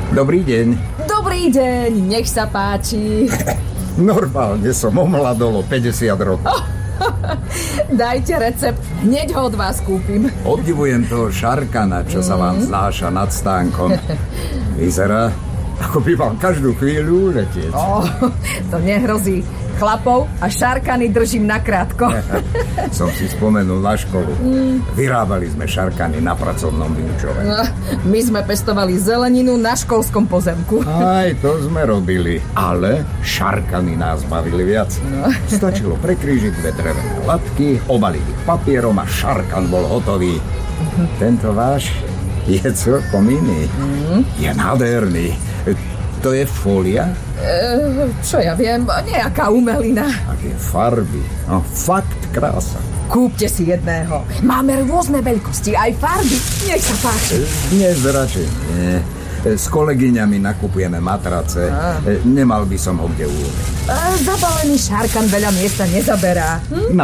Dobrý deň. Dobrý deň, nech sa páči. Normálne som omladol o 50 rokov. Dajte recept, hneď ho od vás kúpim. Obdivujem toho šarkana, čo sa vám znáša nad stánkom. Vyzerá, ako by mal každú chvíľu uletieť. To nehrozí. Chlapov a šarkany držím nakrátko. Som si spomenul na školu. Vyrábali sme šarkany na pracovnom vyučovaní. My sme pestovali zeleninu na školskom pozemku. Aj to sme robili, ale šarkany nás bavili viac. Stačilo prekrížiť dve drevené latky, obaliť ich papierom a šarkan bol hotový. Tento váš je celkom iný. Je nádherný. To je fólia? Čo ja viem, nejaká umelina. Aké farby. No, fakt krása. Kúpte si jedného. Máme rôzne veľkosti, aj farby. Nech sa páči. Dnes radšej nie. S kolegyňami nakupujeme matrace. Nemal by som ho kde uloviť. Zabalený šarkan veľa miesta nezaberá.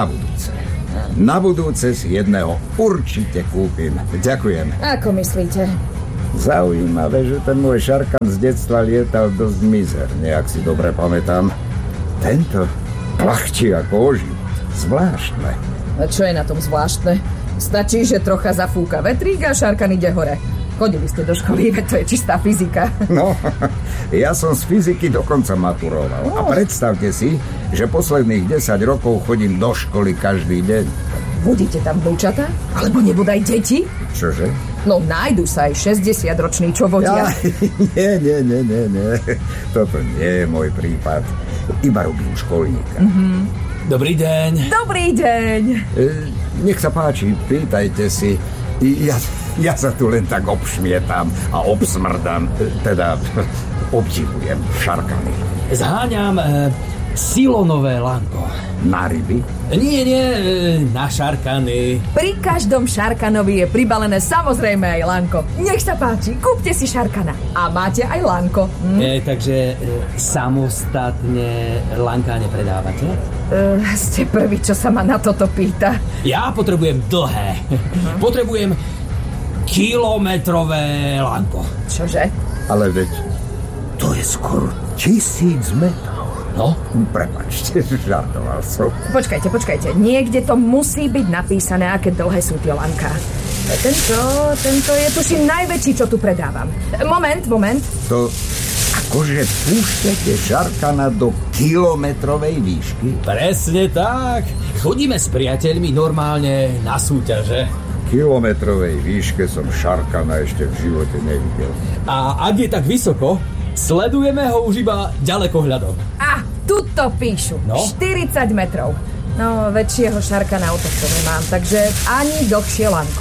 Na budúce si jedného určite kúpim. Ďakujem. Ako myslíte? Zaujímavé, že ten môj šarkan z detstva lietal dosť mizerne, ak si dobre pamätám. Tento plachčí ako ožit. Zvláštne. A čo je na tom zvláštne? Stačí, že trocha zafúka vetrík a šarkan ide hore. Chodili ste do školy, veď to je čistá fyzika. No, ja som z fyziky dokonca maturoval. A predstavte si, že posledných 10 rokov chodím do školy každý deň. Budíte tam vnúčata? Alebo nebodaj deti? Čože? No nájdu sa aj 60-roční, čo vodia. Nie. Toto nie je môj prípad. Iba robím školníka. Dobrý deň. Dobrý deň. Nech sa páči, pýtajte si. Ja sa tu len tak obšmietam a obsmrdám. Teda obdivujem šarkany. Zháňam silonové lanko. Na ryby? Nie, na šarkany. Pri každom šarkanovi je pribalené samozrejme aj lanko. Nech sa páči, kúpte si šarkana. A máte aj lanko. Takže samostatne lanka nepredávate? Ste prvý, čo sa ma na toto pýta. Ja potrebujem dlhé. Potrebujem kilometrové lanko. Čože? Ale veď to je skoro 1000 metrov. No? Prepáčte, žartoval som. Počkajte. Niekde to musí byť napísané, aké dlhé sú tie lanká. Tento je tuším najväčší, čo tu predávam. Moment. To akože púšťate šarkana do kilometrovej výšky? Presne tak. Chodíme s priateľmi normálne na súťaže. Kilometrovej výške som šarkana ešte v živote nevidel. A ak je tak vysoko, sledujeme ho už iba ďalekohľadom. Tuto píšu. No? 40 metrov. No, väčšieho šarkana autofonu nemám, takže ani dlhšie lanko.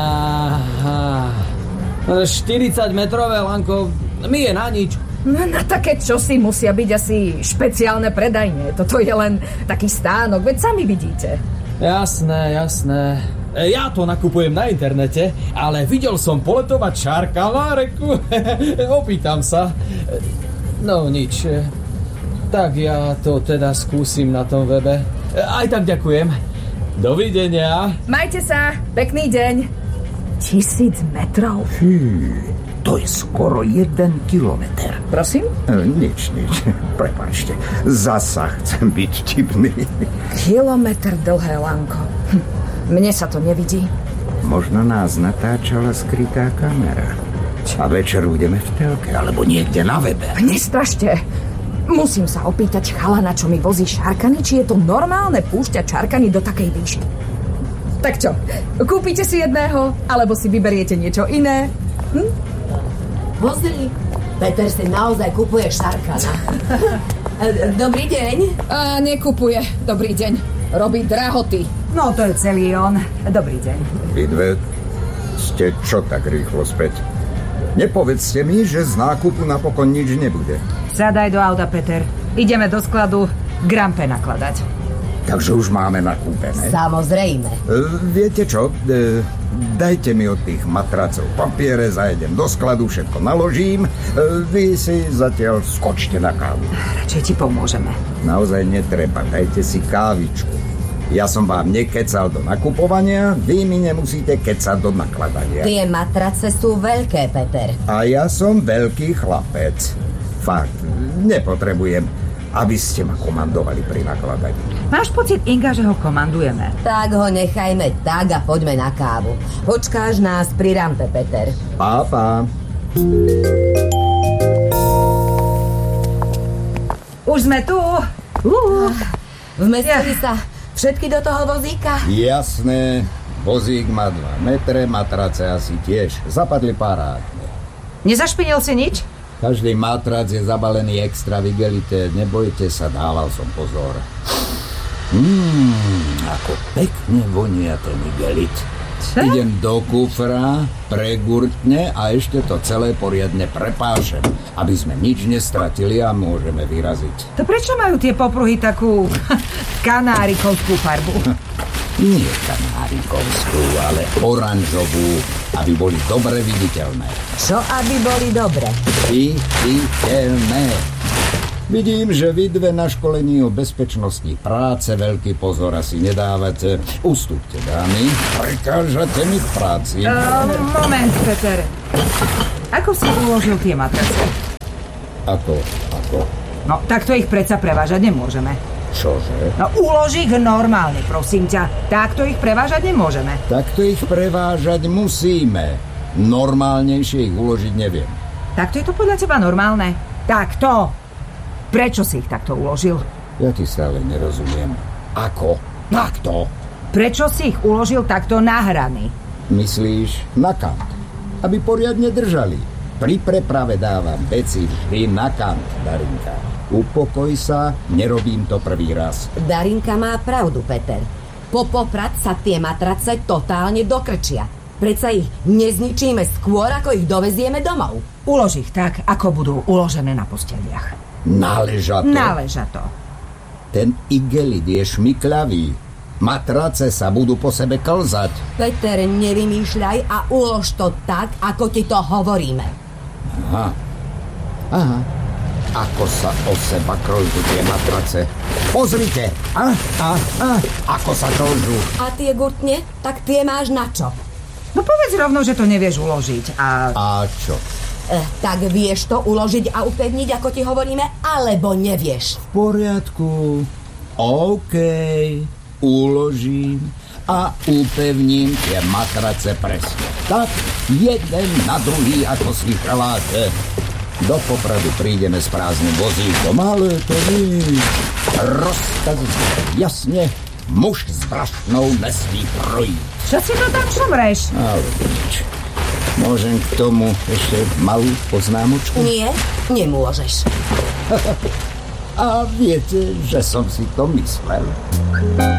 Aha. 40 metrové lanko mi je na nič. Na také čosi musia byť asi špeciálne predajne. Toto je len taký stánok, veď sami vidíte. Jasné. Ja to nakupujem na internete, ale videl som poletovať šarkana, reku. Opýtam sa. No nič. Tak ja to teda skúsim na tom webe. Aj tak ďakujem. Dovidenia. Majte sa, pekný deň. 1000 metrov? To je skoro 1 kilometr. Prosím? Nič. Prepáčte. Zasa chcem byť vtipný. Kilometr dlhé lanko. Mne sa to nevidí. Možno nás natáčala skrytá kamera. A večer budeme v telke, alebo niekde na webe. Nestrašte. Musím sa opýtať chalana, čo mi vozí šarkany, či je to normálne púšťať šarkany do takej výšky. Tak čo, kúpite si jedného, alebo si vyberiete niečo iné? Pozri, Peter si naozaj kupuje šarkana. Dobrý deň. Nekupuje, dobrý deň. Robí drahoty. No, to je celý on. Dobrý deň. Vy dve ste čo tak rýchlo späť? Nepovedzte mi, že z nákupu napokon nič nebude. Sadaj do auta, Peter. Ideme do skladu Grampe nakladať. Takže už máme nakúpené. Samozrejme. Viete čo? Dajte mi od tých matracov papiere, zajedem do skladu, všetko naložím. Vy si zatiaľ skočte na kávu. Radšej ti pomôžeme. Naozaj netreba, dajte si kávičku. Ja som vám nekecal do nakupovania, vy mi nemusíte kecať do nakladania. Tie matrace sú veľké, Peter. A ja som veľký chlapec. Fakt, nepotrebujem, aby ste ma komandovali pri nakladaní. Máš pocit, Inga, že ho komandujeme? Tak ho nechajme tak a poďme na kávu. Počkáš nás pri rampe, Peter. Pápa. Už sme tu. Vmestili sa všetky do toho vozíka? Jasné, vozík má 2 metre, matrace asi tiež. Zapadli parádne. Nezašpinil si nič? Každý matrac je zabalený extra vigelité. Nebojte sa, dával som pozor. Ako pekne vonia ten igelit. Idem do kufra, pregurtne a ešte to celé poriadne prepášem, aby sme nič nestratili a môžeme vyraziť. To prečo majú tie popruhy takú kanárikovskú farbu? Nie kanárikovskú, ale oranžovú, aby boli dobre viditeľné. Čo aby boli dobre? Viditeľné. Vidím, že vy dve na školení o bezpečnosti práce veľký pozor asi nedávate. Ustúpte, dámy. Prekážate mi v práci. Moment, Peter. Ako si uložil tie matrace? Ako? No, takto ich predsa prevážať nemôžeme. Čože? No, ulož ich normálne, prosím ťa. Takto ich prevážať nemôžeme. Takto ich prevážať musíme. Normálnejšie ich uložiť neviem. Takto je to podľa teba normálne? Takto. Prečo si ich takto uložil? Ja ti stále nerozumiem. Ako? Takto? Prečo si ich uložil takto na hrany? Myslíš na kant? Aby poriadne držali. Pri preprave dávam veci vždy na kant, Darinka. Upokoj sa, nerobím to prvý raz. Darinka má pravdu, Peter. Poprad sa tie matrace totálne dokrčia. Predsa ich nezničíme skôr, ako ich dovezieme domov. Ulož ich tak, ako budú uložené na posteliach. Náležato. Ten igelit je šmykľavý. Matrace sa budú po sebe klzať. Peter, nevymýšľaj a ulož to tak, ako ti to hovoríme. Aha. Ako sa o seba klžú tie matrace. Pozrite. Ako sa klžú. A tie gurtne? Tak tie máš na čo? No povedz rovno, že to nevieš uložiť A čo? Tak vieš to uložiť a upevniť, ako ti hovoríme, alebo nevieš? V poriadku. OK. Uložím a upevním tie matrace presne. Tak, jeden na druhý, ako si želáte. Do Popradu prídeme s prázdnym vozíkom, ale to nič. Rozkaz jasne, muž s brašnou nesmí projít. čo si to tam šomreš? Ale nič. Môžem k tomu ešte malú poznámočku? Nie, nemôžeš. A viete, že som si to myslel.